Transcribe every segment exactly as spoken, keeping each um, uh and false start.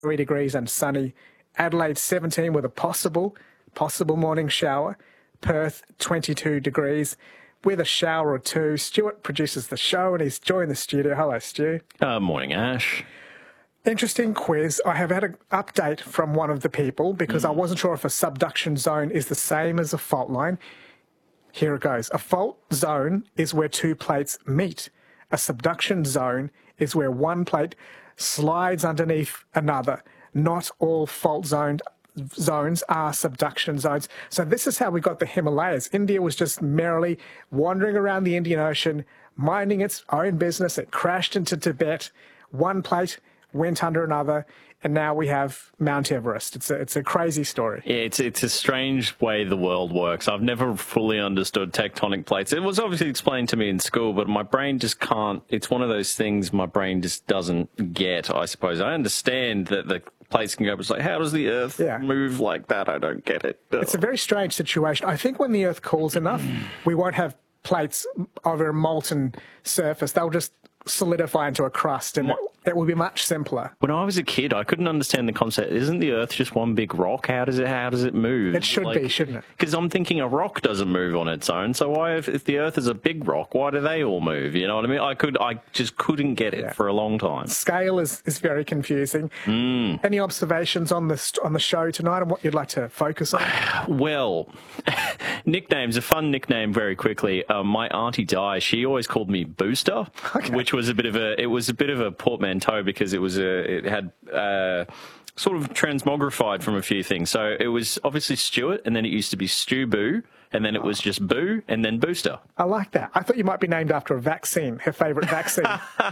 three degrees and sunny. Adelaide seventeen with a possible, possible morning shower. Perth twenty-two degrees with a shower or two. Stuart produces the show and he's joined the studio. Hello, Stu. Uh, morning, Ash. Interesting quiz. I have had an update from one of the people because mm. I wasn't sure if a subduction zone is the same as a fault line. Here it goes. A fault zone is where two plates meet. A subduction zone is where one plate slides underneath another. Not all fault zoned zones are subduction zones. So this is how we got the Himalayas. India was just merrily wandering around the Indian Ocean, minding its own business. It crashed into Tibet. One plate went under another, and now we have Mount Everest. It's a, it's a crazy story. Yeah, it's it's a strange way the world works. I've never fully understood tectonic plates. It was obviously explained to me in school, but my brain just can't. It's one of those things my brain just doesn't get, I suppose. I understand that the plates can go, but it's like, how does the Earth yeah. move like that? I don't get it. Ugh. It's a very strange situation. I think when the Earth cools enough, we won't have plates over a molten surface. They'll just solidify into a crust, and it, it will be much simpler. When I was a kid, I couldn't understand the concept. Isn't the Earth just one big rock? How does it? How does it move? It should like, be, shouldn't it? Because I'm thinking a rock doesn't move on its own. So why, if, if the Earth is a big rock, why do they all move? You know what I mean? I could, I just couldn't get it yeah. for a long time. Scale is, is very confusing. Mm. Any observations on the on the show tonight, and what you'd like to focus on? Well, nicknames. A fun nickname. Very quickly. Uh, my auntie Di, she always called me Booster, okay. which was a bit of a. It was a bit of a portmanteau because it was a. It had. Uh, sort of transmogrified from a few things. So it was obviously Stuart, and then it used to be Stu Boo, and then it was just Boo, and then Booster. I like that. I thought you might be named after a vaccine, her favourite vaccine.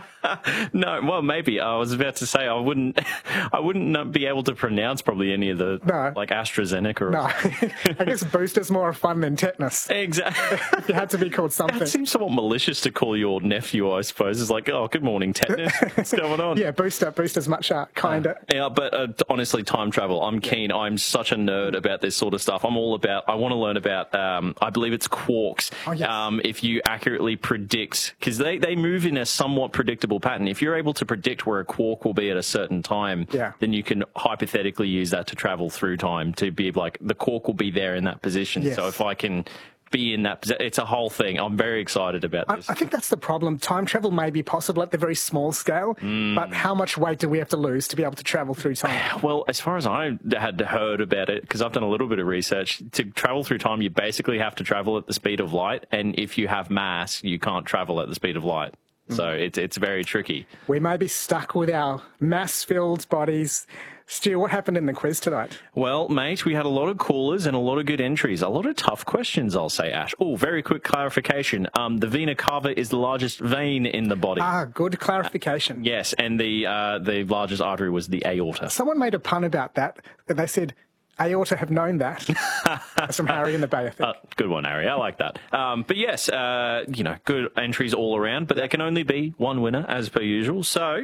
No, well, maybe. I was about to say I wouldn't I wouldn't be able to pronounce probably any of the, no. like AstraZeneca or No, I guess Booster's more fun than tetanus. Exactly. You had to be called something. It seems somewhat malicious to call your nephew, I suppose. It's like, oh, good morning, tetanus. What's going on? Yeah, Booster. Booster's much uh, kinder. Uh, yeah, but uh, honestly, time travel, I'm keen. I'm such a nerd about this sort of stuff. I'm all about, I want to learn about, um, I believe it's quarks. Oh, yes. Um, if you accurately predict, because they, they move in a somewhat predictable pattern. If you're able to predict where a quark will be at a certain time, yeah. then you can hypothetically use that to travel through time to be like, the quark will be there in that position. Yes. So if I can be in that position, it's a whole thing. I'm very excited about this. I, I think that's the problem. Time travel may be possible at the very small scale, mm. but how much weight do we have to lose to be able to travel through time? Well, as far as I had heard about it, because I've done a little bit of research, to travel through time, you basically have to travel at the speed of light, and if you have mass, you can't travel at the speed of light. So mm. it's it's very tricky. We may be stuck with our mass-filled bodies. Stu, what happened in the quiz tonight? Well, mate, we had a lot of callers and a lot of good entries. A lot of tough questions, I'll say, Ash. Oh, very quick clarification. Um, the vena cava is the largest vein in the body. Ah, good clarification. Uh, yes, and the uh, the largest artery was the aorta. Someone made a pun about that. They said, aorta have known that. That's from Harry in the Bay, I think. Uh, good one, Harry. I like that. Um, but yes, uh, you know, good entries all around, but there can only be one winner, as per usual. So,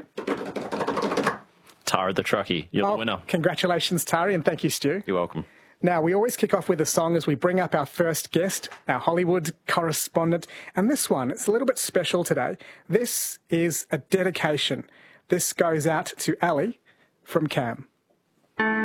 Tara the Truckie, you're oh, the winner. Congratulations, Tari, and thank you, Stu. You're welcome. Now, we always kick off with a song as we bring up our first guest, our Hollywood correspondent. And this one, it's a little bit special today. This is a dedication. This goes out to Ali from Cam.